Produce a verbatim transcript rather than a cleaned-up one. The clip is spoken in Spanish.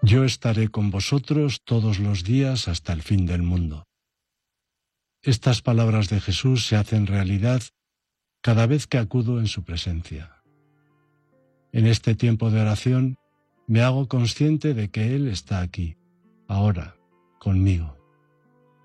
Yo estaré con vosotros todos los días hasta el fin del mundo. Estas palabras de Jesús se hacen realidad cada vez que acudo en su presencia. En este tiempo de oración me hago consciente de que Él está aquí, ahora, conmigo.